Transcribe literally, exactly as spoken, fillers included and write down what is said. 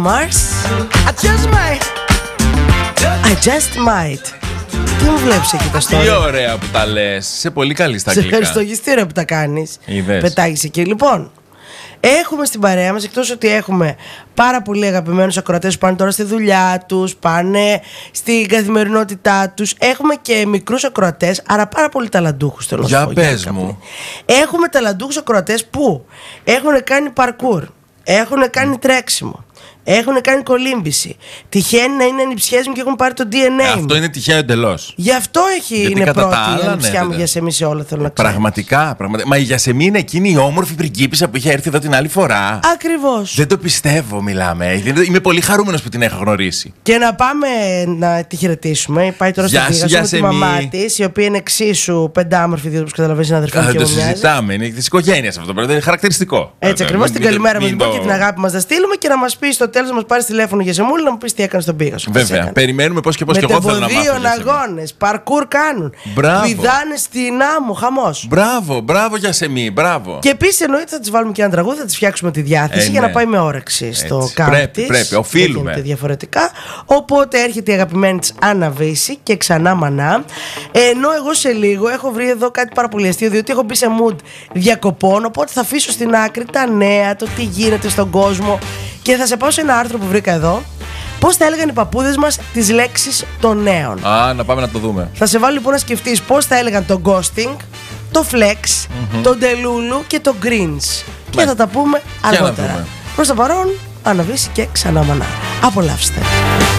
Mars. I just might. I just might. Τι μου βλέπεις εκεί τα story? Τι ωραία που τα λες. Είσαι πολύ καλή στα αγγλικά. Σε ευχαριστώ, τι ωραία που τα κάνεις. Είδες. Πετάγεις εκεί. Λοιπόν, έχουμε στην παρέα μας, εκτός ότι έχουμε πάρα πολύ αγαπημένους ακροατές που πάνε τώρα στη δουλειά τους, πάνε στην καθημερινότητά τους, έχουμε και μικρούς ακροατές, άρα πάρα πολύ ταλαντούχους, θέλω να σου Για πω, πες Γιάννη, μου. Έχουμε ταλαντούχους ακροατές που έχουν κάνει παρκούρ, έχουν κάνει τρέξιμο, έχουν κάνει κολύμβηση. Τυχαίνει να είναι ανιψιές μου και έχουν πάρει το ντι εν έι. Ε, αυτό είναι τυχαίο εντελώς. Γι' αυτό έχει, Γιατί είναι κατά πρώτη τα άλλα, η ανιψιά ναι, μου ναι. για σεμί σε όλα, θέλω να ξέρω. Πραγματικά, πραγματικά. Μα η Γιασεμί είναι εκείνη η όμορφη πριγκίπισσα που είχε έρθει εδώ την άλλη φορά. Ακριβώς. Δεν το πιστεύω, μιλάμε. Είμαι πολύ χαρούμενος που την έχω γνωρίσει. Και να πάμε να τη χαιρετήσουμε. Πάει τώρα στο Γεια σου, Βίγασο με τη Γιασεμί. μαμά της, η οποία είναι εξίσου πεντάμορφη, διότι όπως καταλαβαίνεις είναι αδερφή μου Δεν και το μου μοιάζει. συζητάμε. Είναι τη οικογένεια αυτό το πράγμα. Είναι χαρακτηριστικό. Έτσι Ε, ακριβώς. μην- Την καλημέρα μας μην λοιπόν το- και την αγάπη μας θα στείλουμε και να μας πει στο τέλος να μας πάρει τηλέφωνο για Σεμούλη να μου πει τι έκανε στον Βίγασο. Βέβαια. Περιμένουμε πώς και πώς και εγώ θέλω να μάθω. Μετεβοδίων Γιασεμί. αγώνες, παρκούρ κάνουν. Μπράβο. Πηδάνε στην άμμο, χαμός. Μπράβο, μπράβο Γιασεμί, μπράβο. Και επίσης εννοείται θα της βάλουμε και ένα τραγούδι, θα της φτιάξουμε τη διάθεση Ε, για ναι. να πάει με όρεξη στο Έτσι. κάμπ Πρέπει, της. πρέπει, οφείλουμε. Δεν γίνεται διαφορετικά. Οπότε έρχεται η αγαπημένη της Άννα Βύση και ξανά μανά. Ενώ εγώ σε λίγο έχω βρει εδώ κάτι πάρα πολύ αστείο, διότι έχω μπει σε mood διακοπών. Οπότε θα αφήσω στην άκρη τα νέα, το τι γίνεται στον κόσμο. Και θα σε πάω σε ένα άρθρο που βρήκα εδώ. Πώς θα έλεγαν οι παππούδες μας τις λέξεις των νέων. Α, να πάμε να το δούμε. Θα σε βάλω λοιπόν να σκεφτείς πώς θα έλεγαν το ghosting, το flex, mm-hmm. το ντελούλου και το greens. Και θα τα πούμε να αργότερα. δούμε. Προς το παρόν, Άννα Βύση και ξανά μανά. Απολαύστε.